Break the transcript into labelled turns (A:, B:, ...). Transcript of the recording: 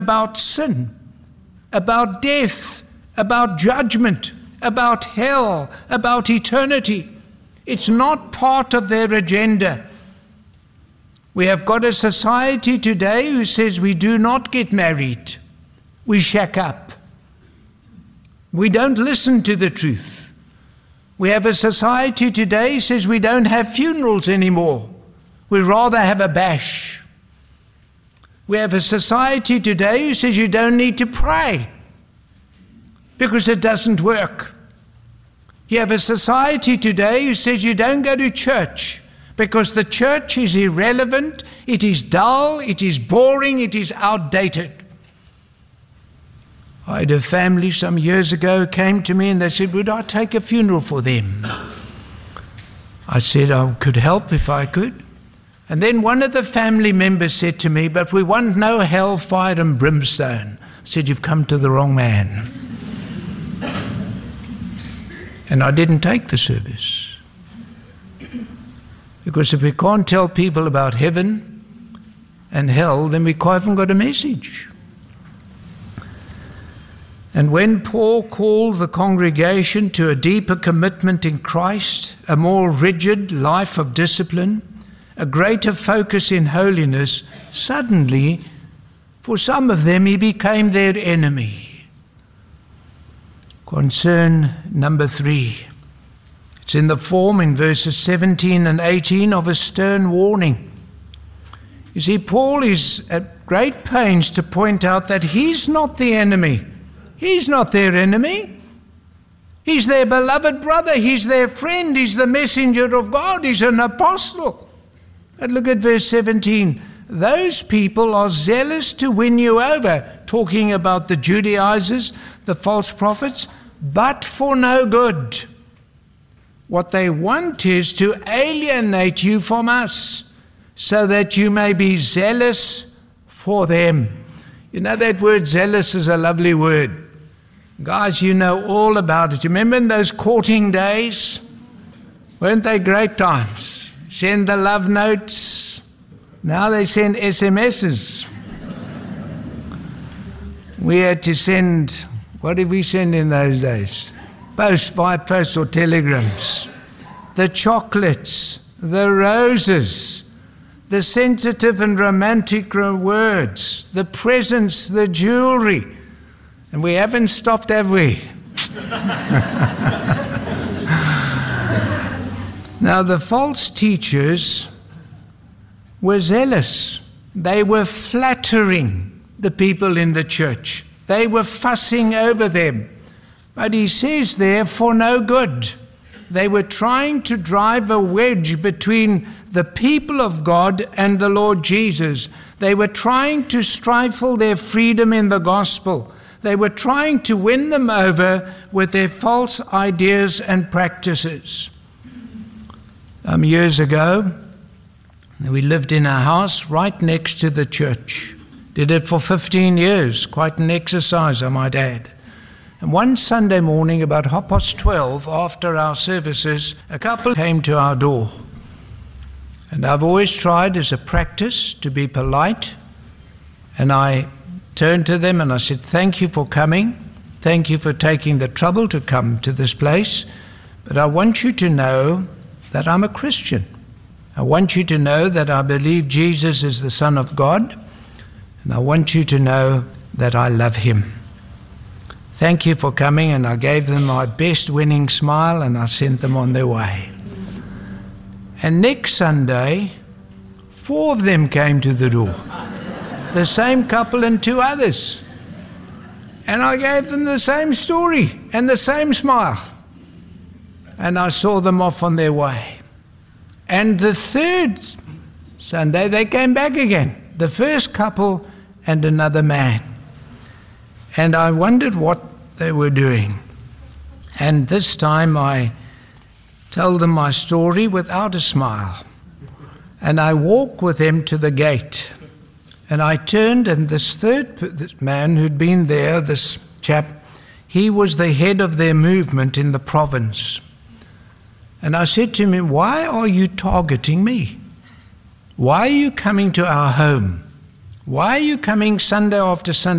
A: about sin, about death, about judgment, about hell, about eternity. It's not part of their agenda. We have got a society today who says we do not get married. We shack up. We don't listen to the truth. We have a society today who says we don't have funerals anymore. We rather have a bash. We have a society today who says you don't need to pray because it doesn't work. You have a society today who says you don't go to church because the church is irrelevant, it is dull, it is boring, it is outdated. I had a family some years ago came to me and they said, would I take a funeral for them? I said I could help if I could. And then one of the family members said to me, but we want no hellfire and brimstone. I said, you've come to the wrong man. And I didn't take the service. Because if we can't tell people about heaven and hell, then we haven't got a message. And when Paul called the congregation to a deeper commitment in Christ, a more rigid life of discipline, a greater focus in holiness, suddenly, for some of them, he became their enemy. Concern number 3. It's in the form in verses 17 and 18 of a stern warning. You see, Paul is at great pains to point out that he's not the enemy. He's not their enemy. He's their beloved brother. He's their friend. He's the messenger of God. He's an apostle. But look at verse 17. Those people are zealous to win you over, talking about the Judaizers, the false prophets, but for no good. What they want is to alienate you from us, so that you may be zealous for them. You know, that word zealous is a lovely word. Guys, you know all about it. You remember in those courting days? Weren't they great times? Send the love notes. Now they send SMSs. We had to send, what did we send in those days? By post or telegrams. The chocolates, the roses, the sensitive and romantic words, the presents, the jewelry. And we haven't stopped, have we? Now, the false teachers were zealous. They were flattering the people in the church. They were fussing over them. But he says there, for no good. They were trying to drive a wedge between the people of God and the Lord Jesus. They were trying to stifle their freedom in the gospel. They were trying to win them over with their false ideas and practices. Years ago, we lived in a house right next to the church. Did it for 15 years, quite an exercise, I might add. And one Sunday morning, about 12:30, after our services, a couple came to our door. And I've always tried as a practice to be polite. And I turned to them and I said, thank you for coming. Thank you for taking the trouble to come to this place. But I want you to know that I'm a Christian. I want you to know that I believe Jesus is the Son of God. And I want you to know that I love him. Thank you for coming. And I gave them my best winning smile and I sent them on their way. And next Sunday, 4 of them came to the door. The same couple and 2 others. And I gave them the same story and the same smile. And I saw them off on their way. And the 3rd Sunday, they came back again. The first couple and another man. And I wondered what they were doing. And this time I told them my story without a smile. And I walked with them to the gate. And I turned, and this 3rd man who'd been there, this chap, he was the head of their movement in the province. And I said to him, why are you targeting me? Why are you coming to our home? Why are you coming Sunday after Sunday?